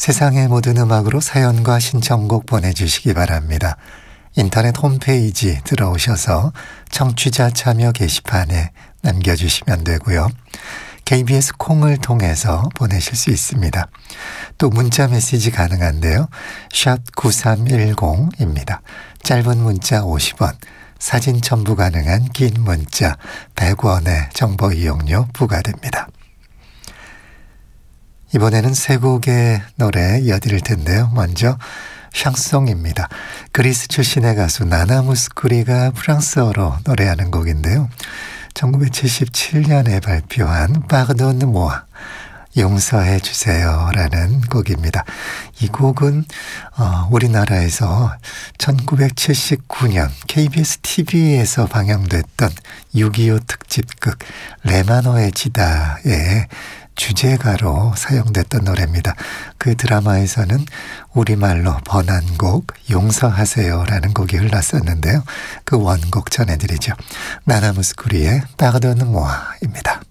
세상의 모든 음악으로 사연과 신청곡 보내주시기 바랍니다. 인터넷 홈페이지 들어오셔서 청취자 참여 게시판에 남겨주시면 되고요. KBS 콩을 통해서 보내실 수 있습니다. 또 문자 메시지 가능한데요. 샵 9310입니다. 짧은 문자 50원, 사진 첨부 가능한 긴 문자 100원의 정보 이용료 부과됩니다. 이번에는 세 곡의 노래 이어드릴 텐데요. 먼저 샹송입니다. 그리스 출신의 가수 나나 무스쿠리가 프랑스어로 노래하는 곡인데요. 1977년에 발표한 파르돈 모아, 용서해 주세요라는 곡입니다. 이 곡은 우리나라에서 1979년 KBS TV에서 방영됐던 6.25 특집극 레마노의 지다의 주제가로 사용됐던 노래입니다. 그 드라마에서는 우리말로 번안곡 용서하세요라는 곡이 흘렀었는데요. 그 원곡 전해드리죠. 나나 무스쿠리의 파르돈 모아입니다.